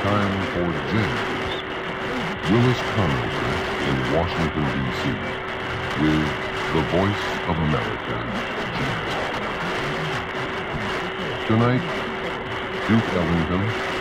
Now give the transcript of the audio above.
time for James, Willis Conover in Washington, D.C., with the Voice of America, James. Tonight, Duke Ellington,